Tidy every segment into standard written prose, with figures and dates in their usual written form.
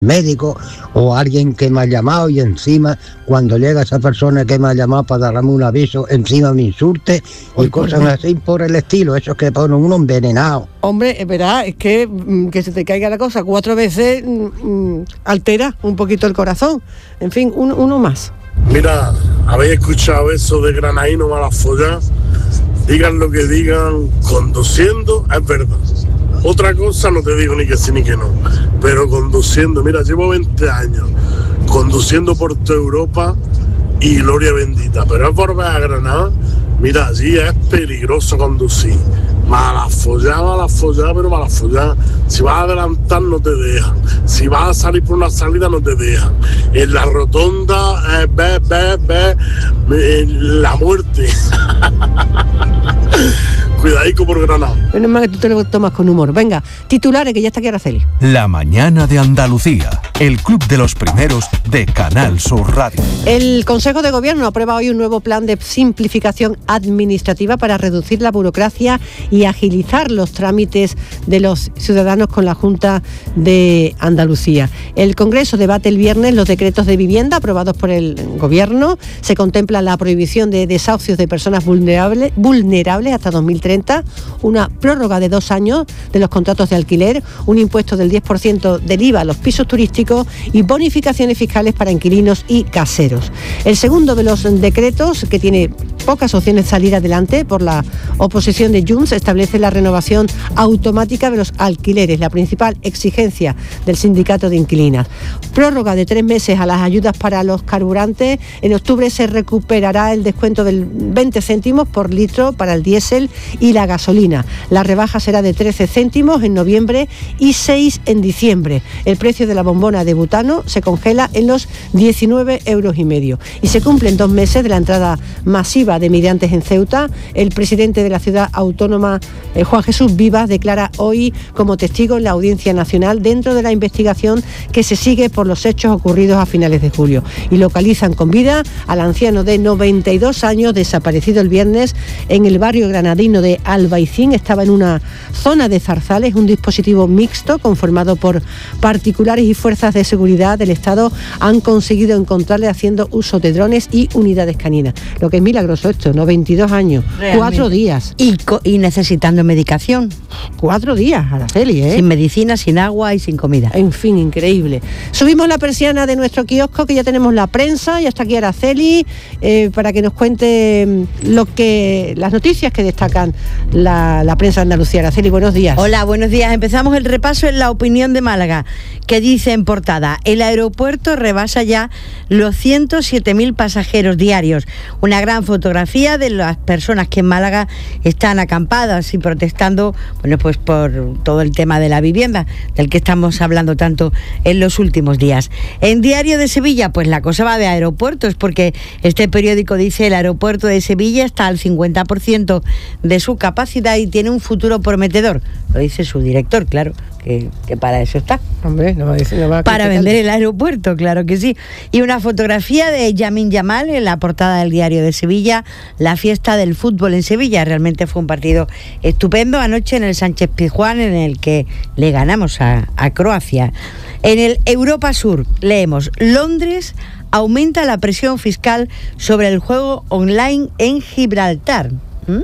médico o alguien que me ha llamado y encima cuando llega esa persona que me ha llamado para darme un aviso, encima me insulte y cosas así por el estilo, esos que ponen uno envenenado. Hombre, es verdad, es que se te caiga la cosa 4 veces altera un poquito el corazón. En fin, uno más. Mira, ¿habéis escuchado eso de granadino mala folla? Digan lo que digan, conduciendo es verdad. Otra cosa no te digo ni que sí ni que no, pero conduciendo, mira, llevo 20 años conduciendo por toda Europa y gloria bendita, pero es volver a Granada, mira, allí es peligroso conducir. Mala follada, pero mala follada. Si vas a adelantar no te dejan. Si vas a salir por una salida no te dejan. En la rotonda ves la muerte. Cuidadico por Granada. Menos mal que tú te lo tomas con humor. Venga, titulares, que ya está aquí Araceli. La mañana de Andalucía, el club de los primeros de Canal Sur Radio. El Consejo de Gobierno aprueba hoy un nuevo plan de simplificación administrativa para reducir la burocracia y agilizar los trámites de los ciudadanos con la Junta de Andalucía. El Congreso debate el viernes los decretos de vivienda aprobados por el Gobierno. Se contempla la prohibición de desahucios de personas vulnerables hasta 2030, una prórroga de 2 años de los contratos de alquiler, un impuesto del 10% del IVA a los pisos turísticos y bonificaciones fiscales para inquilinos y caseros. El segundo de los decretos, que tiene pocas opciones de salir adelante por la oposición de Junts, establece la renovación automática de los alquileres, la principal exigencia del sindicato de inquilinas. Prórroga de 3 meses a las ayudas para los carburantes. En octubre se recuperará el descuento del 20 céntimos por litro para el diésel y la gasolina. La rebaja será de 13 céntimos en noviembre y 6 en diciembre. El precio de la bombona de butano se congela en los 19,5 euros. Y se cumplen 2 meses de la entrada masiva de migrantes en Ceuta. El presidente de la ciudad autónoma, Juan Jesús Vivas, declara hoy como testigo en la Audiencia Nacional dentro de la investigación que se sigue por los hechos ocurridos a finales de julio. Y localizan con vida al anciano de 92 años desaparecido el viernes en el barrio granadino de Albaicín. Estaba en una zona de zarzales. Un dispositivo mixto conformado por particulares y fuerzas de seguridad del Estado han conseguido encontrarle haciendo uso de drones y unidades caninas. Lo que es milagroso esto, ¿no? 22 años, realmente. 4 días. Y necesitando medicación. 4 días, Araceli, ¿eh? Sin medicina, sin agua y sin comida. En fin, increíble. Subimos la persiana de nuestro kiosco, que ya tenemos la prensa, ya está aquí Araceli, para que nos cuente las noticias que destacan la prensa de Andalucía. Araceli, buenos días. Hola, buenos días. Empezamos el repaso en La Opinión de Málaga, que dice en portada: el aeropuerto rebasa ya los 107.000 pasajeros diarios. Una gran fotografía de las personas que en Málaga están acampadas y protestando, bueno, pues por todo el tema de la vivienda, del que estamos hablando tanto en los últimos días. En Diario de Sevilla, pues la cosa va de aeropuertos, porque este periódico dice: el aeropuerto de Sevilla está al 50% de su capacidad y tiene un futuro prometedor. Lo dice su director, claro, que para eso está. Hombre, no va a decir, no va a para vender el aeropuerto, claro que sí. Y una fotografía de Yamin Yamal en la portada del Diario de Sevilla, la fiesta del fútbol en Sevilla. Realmente fue un partido estupendo anoche en el Sánchez-Pizjuán, en el que le ganamos a Croacia. En el Europa Sur leemos: Londres aumenta la presión fiscal sobre el juego online en Gibraltar.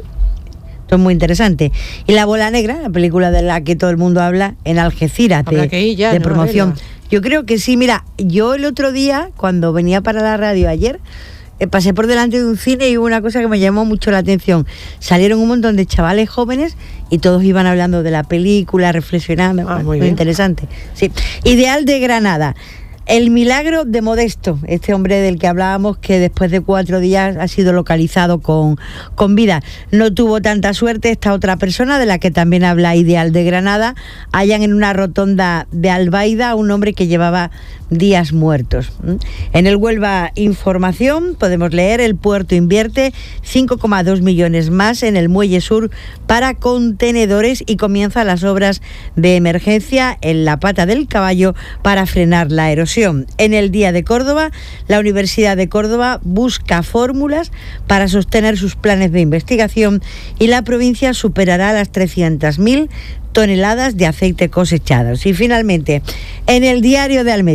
Esto es muy interesante. Y La Bola Negra, la película de la que todo el mundo habla, en Algeciras, de promoción. Yo creo que sí. Mira, yo el otro día, cuando venía para la radio ayer, pasé por delante de un cine y hubo una cosa que me llamó mucho la atención. Salieron un montón de chavales jóvenes y todos iban hablando de la película, reflexionando. Muy interesante. Sí. Ideal de Granada. El milagro de Modesto, este hombre del que hablábamos, que después de 4 días ha sido localizado con vida. No tuvo tanta suerte esta otra persona, de la que también habla Ideal de Granada. Hallan en una rotonda de Albaida a un hombre que llevaba días muertos. En el Huelva Información podemos leer: el puerto invierte 5,2 millones más en el muelle sur para contenedores y comienza las obras de emergencia en la Pata del Caballo para frenar la erosión. En el Día de Córdoba, la Universidad de Córdoba busca fórmulas para sostener sus planes de investigación y la provincia superará las 300.000 toneladas de aceite cosechados. Y finalmente, en el Diario de Almería,